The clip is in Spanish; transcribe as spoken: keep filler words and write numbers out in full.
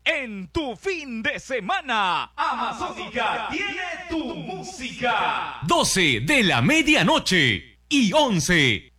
en tu fin de semana. Amazónica tiene tu música. doce de la medianoche y once.